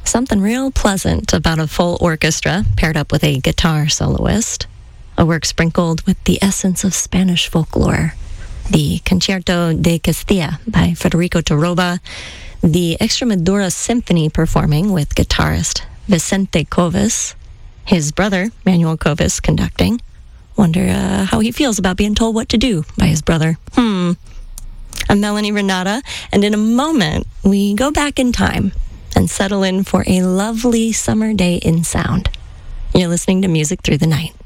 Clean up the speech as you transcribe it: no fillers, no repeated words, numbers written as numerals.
Something real pleasant about a full orchestra paired up with a guitar soloist. A work sprinkled with the essence of Spanish folklore. The Concierto de Castilla by Federico Torroba. The Extremadura Symphony performing with guitarist Vicente Covis. His brother, Manuel Covis, conducting. Wonder how he feels about being told what to do by his brother. I'm Melanie Renata, and in a moment, we go back in time and settle in for a lovely summer day in sound. You're listening to Music Through the Night.